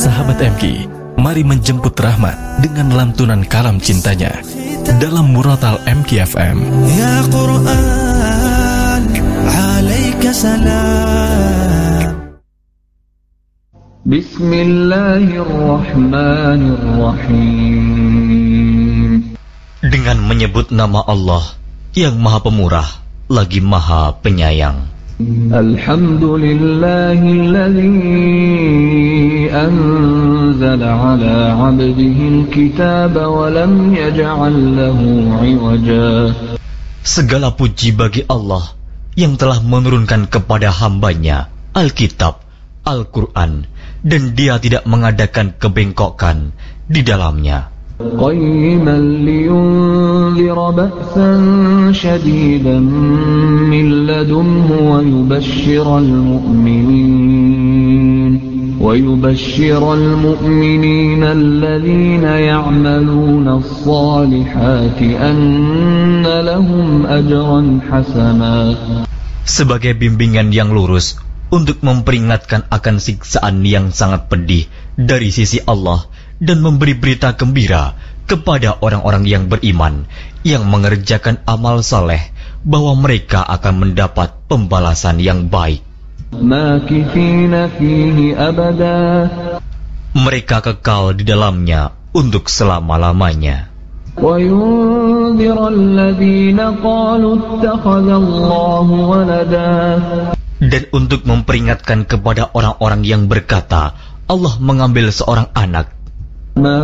Sahabat MK, mari menjemput rahmat dengan lantunan kalam cintanya dalam Muratal MK FM. Ya Quran, alaika salam. Bismillahirrahmanirrahim. Dengan menyebut nama Allah yang Maha Pemurah lagi Maha Penyayang. Alhamdulillahilladzi anzala ala 'abdihi al-kitaba wa lam yaj'al lahu 'iwaja. Segala puji bagi Allah yang telah menurunkan kepada hambanya Alkitab, Al-Quran, dan Dia tidak mengadakan kebengkokan di dalamnya. Qayyiman liyunzira ba'san shadidan min ladunhu wa yubashshiral mu'minina alladhina ya'maluna as-salihati anna lahum ajran hasana. Sebagai bimbingan yang lurus untuk memperingatkan akan siksaan yang sangat pedih dari sisi Allah dan memberi berita gembira kepada orang-orang yang beriman yang mengerjakan amal saleh bahwa mereka akan mendapat pembalasan yang baik. Mereka kekal di dalamnya untuk selama-lamanya. Dan untuk memperingatkan kepada orang-orang yang berkata, Allah mengambil seorang anak.